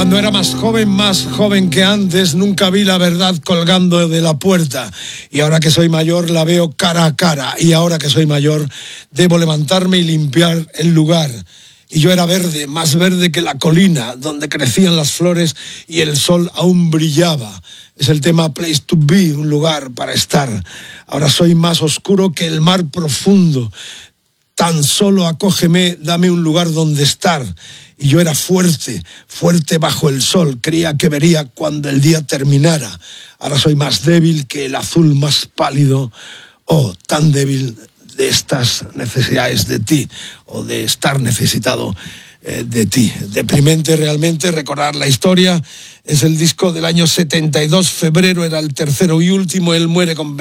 Cuando era más joven que antes, nunca vi la verdad colgando de la puerta. Y ahora que soy mayor, la veo cara a cara. Y ahora que soy mayor, debo levantarme y limpiar el lugar. Y yo era verde, más verde que la colina, donde crecían las flores y el sol aún brillaba. Es el tema Place to Be, un lugar para estar. Ahora soy más oscuro que el mar profundo. Tan solo acógeme, dame un lugar donde estar. Y yo era fuerte bajo el sol. Creía que vería cuando el día terminara. Ahora soy más débil que el azul más pálido. Oh, tan débil de estas necesidades de ti, o de estar necesitado de ti. Deprimente realmente recordar la historia. Es el disco del año 72, febrero era el tercero y último. Él muere con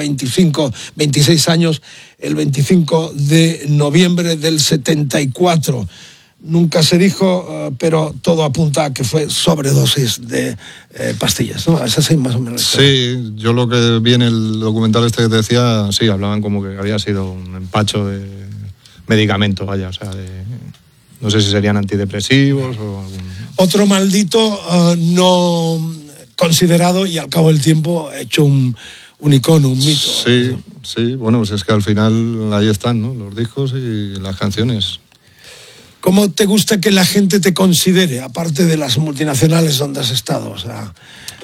26 años, el 25 de noviembre del 74. Nunca se dijo, pero todo apunta a que fue sobredosis de pastillas, ¿no? Es así más o menos. Sí, yo lo que vi en el documental este que te decía, sí, hablaban como que había sido un empacho de medicamento, vaya, o sea, no sé si serían antidepresivos o algún... Otro maldito no considerado y al cabo del tiempo hecho un icono, un mito. Sí, bueno, pues es que al final ahí están, ¿no? Los discos y las canciones. ¿Cómo te gusta que la gente te considere, aparte de las multinacionales donde has estado? O sea,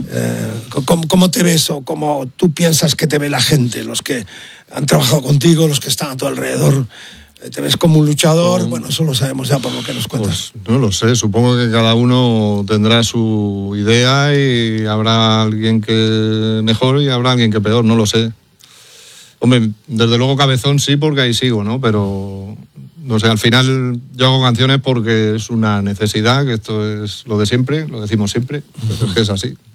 ¿cómo te ves o cómo tú piensas que te ve la gente? Los que han trabajado contigo, los que están a tu alrededor. ¿Te ves como un luchador? Bueno, eso lo sabemos ya por lo que nos cuentas. Pues no lo sé, supongo que cada uno tendrá su idea y habrá alguien que mejor y habrá alguien que peor, no lo sé. Hombre, desde luego Cabezón sí, porque ahí sigo, ¿no? Pero... no sé, al final yo hago canciones porque es una necesidad, que esto es lo de siempre, lo decimos siempre, pero es que es así.